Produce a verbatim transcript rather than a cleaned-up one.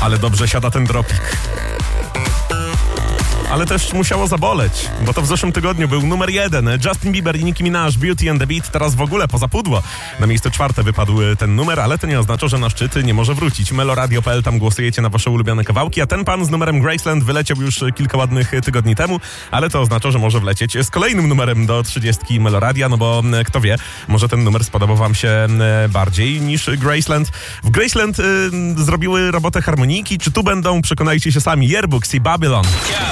Ale dobrze siada ten dropik. Ale też musiało zaboleć, bo to w zeszłym tygodniu był numer jeden. Justin Bieber i Nicki Minaj, Beauty and the Beat. Teraz w ogóle poza pudło. Na miejsce czwarte wypadł ten numer, ale to nie oznacza, że na szczyty nie może wrócić. meloradio kropka p l, tam głosujecie na wasze ulubione kawałki, a ten pan z numerem Graceland wyleciał już kilka ładnych tygodni temu, ale to oznacza, że może wlecieć z kolejnym numerem do trzydziestki Meloradia, no bo kto wie, może ten numer spodobał wam się bardziej niż Graceland. W Graceland y, zrobiły robotę harmonijki, czy tu będą, przekonajcie się sami, Yearbooks i Babylon.